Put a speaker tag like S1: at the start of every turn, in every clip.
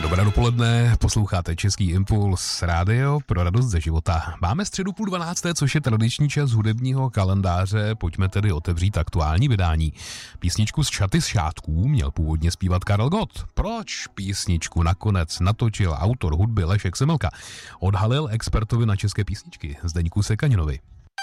S1: Dobré dopoledne, posloucháte Český impuls, rádio pro radost ze života. Máme středu 11:30, což je tradiční čas hudebního kalendáře, pojďme tedy otevřít aktuální vydání. Písničku z Čaty z šátků měl původně zpívat Karel Gott. Proč písničku nakonec natočil autor hudby Lešek Semmelka? Odhalil expertovi na české písničky Zdeňku Sekaninovi.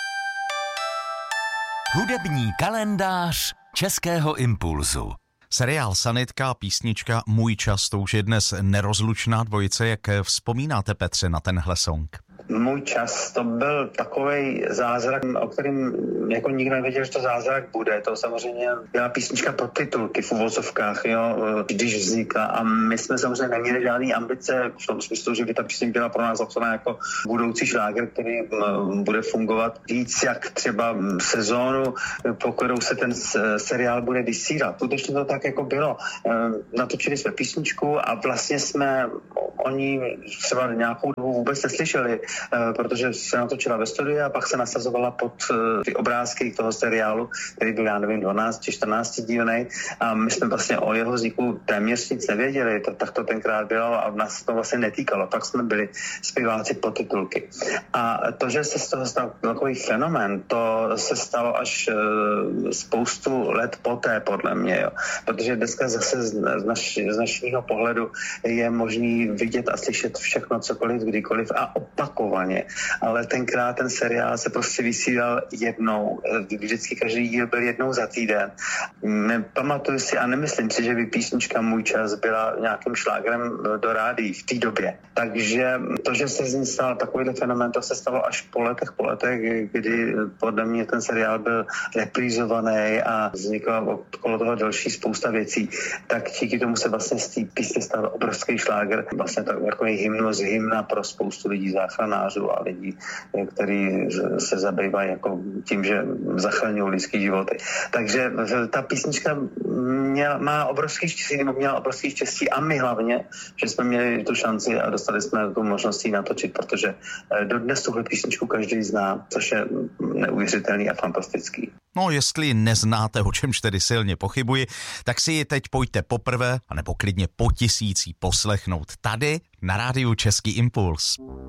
S2: Hudební kalendář Českého impulzu. Seriál Sanitka, písnička Můj čas, to už je dnes nerozlučná dvojice. Jak vzpomínáte, Petře, na tenhle song?
S3: Můj čas, to byl takovej zázrak, o kterém jako nikdo nevěděl, že to zázrak bude. To samozřejmě byla písnička pro titulky v uvozovkách, jo, když vznikla. A my jsme samozřejmě neměli žádný ambice v tom smyslu, že by ta písnička byla pro nás zapsaná jako budoucí šláger, který bude fungovat víc jak třeba sezónu, po kterou se ten seriál bude vysílat. Skutečně to tak jako bylo. Natočili jsme písničku a vlastně jsme o ní třeba nějakou dobu vůbec neslyšeli, protože se natočila ve studiu a pak se nasazovala pod ty obrázky toho seriálu, který byl, já nevím, 12 či 14 dílnej, a my jsme vlastně o jeho vzniku téměř nic nevěděli, tak to tenkrát bylo a nás to vlastně netýkalo, pak jsme byli zpěváci pod titulky. A to, že se z toho stal takový fenomén, to se stalo až spoustu let poté, podle mě, jo. Protože dneska zase z našeho pohledu je možný vidět a slyšet všechno, cokoliv, kdykoliv a opakovaně. Ale tenkrát ten seriál se prostě vysílal jednou. Vždycky každý díl byl jednou za týden. Pamatuju si a nemyslím si, že by písnička Můj čas byla nějakým šlágrem do rádií v té době. Takže to, že se z ní stal takovýhle fenomén, to se stalo až po letech, kdy podle mě ten seriál byl reprízovaný a vznikla okolo toho další spousta věcí. Tak díky tomu se vlastně z té písně stal obrovský šláger. Vlastně takový hymna pro spoustu lidí, záchranářů a lidí, kteří se zabývají jako tím, že zachraňují lidský životy. Takže ta písnička měla obrovský štěstí a my hlavně, že jsme měli tu šanci a dostali jsme tu možnost ji natočit, protože dodnes tuhle písničku každý zná, což je neuvěřitelný a fantastický.
S2: No, jestli neznáte, o čemž tedy silně pochybuji, tak si ji teď pojďte poprvé, anebo klidně po tisící poslechnout tady na rádiu Český impuls.